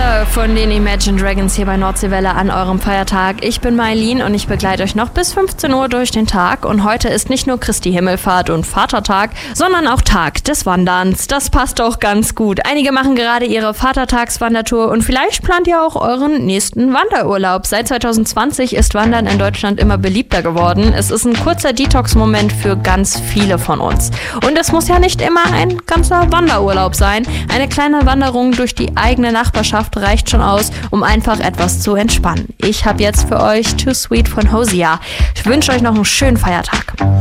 von den Imagine Dragons hier bei Nordseewelle an eurem Feiertag. Ich bin Maylin und ich begleite euch noch bis 15 Uhr durch den Tag. Und heute ist nicht nur Christi Himmelfahrt und Vatertag, sondern auch Tag des Wanderns. Das passt auch ganz gut. Einige machen gerade ihre Vatertagswandertour und vielleicht plant ihr auch euren nächsten Wanderurlaub. Seit 2020 ist Wandern in Deutschland immer beliebter geworden. Es ist ein kurzer Detox-Moment für ganz viele von uns. Und es muss ja nicht immer ein ganzer Wanderurlaub sein. Eine kleine Wanderung durch die eigene Nachbarschaft reicht schon aus, um einfach etwas zu entspannen. Ich habe jetzt für euch Too Sweet von Hosea. Ich wünsche euch noch einen schönen Feiertag.